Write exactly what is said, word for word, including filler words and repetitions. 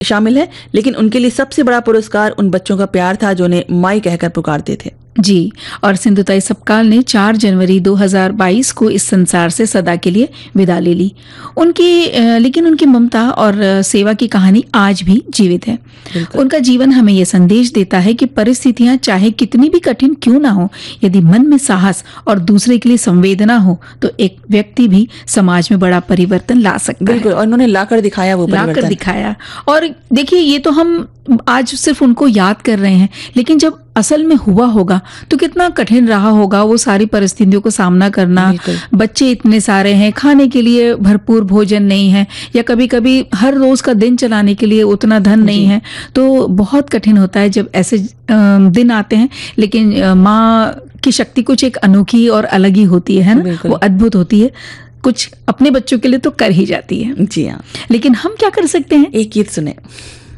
शामिल है, लेकिन उनके लिए सबसे बड़ा पुरस्कार उन बच्चों का प्यार था जो उन्हें माई कहकर पुकारते थे। जी, और सिंधुताई सपकाल ने चार जनवरी दो हज़ार बाईस को इस संसार से सदा के लिए विदा ले ली। उनकी अ, लेकिन उनकी ममता और अ, सेवा की कहानी आज भी जीवित है। उनका जीवन हमें ये संदेश देता है कि परिस्थितियां चाहे कितनी भी कठिन क्यों ना हो, यदि मन में साहस और दूसरे के लिए संवेदना हो तो एक व्यक्ति भी समाज में बड़ा परिवर्तन ला सकता है। बिल्कुल, और उन्होंने लाकर दिखाया वो लाकर परिवर्तन। दिखाया। और देखिए, ये तो हम आज सिर्फ उनको याद कर रहे हैं, लेकिन जब असल में हुआ होगा तो कितना कठिन रहा होगा वो सारी परिस्थितियों को सामना करना। बिल्कुल। बच्चे इतने सारे हैं, खाने के लिए भरपूर भोजन नहीं है, या कभी कभी हर रोज का दिन चलाने के लिए उतना धन नहीं है, तो बहुत कठिन होता है जब ऐसे अ, दिन आते हैं। लेकिन अ, माँ की शक्ति कुछ एक अनोखी और अलग ही होती है, है ना? बिल्कुल। वो अद्भुत होती है, कुछ अपने बच्चों के लिए तो कर ही जाती है। जी हाँ, लेकिन हम क्या कर सकते हैं? एक गीत सुने।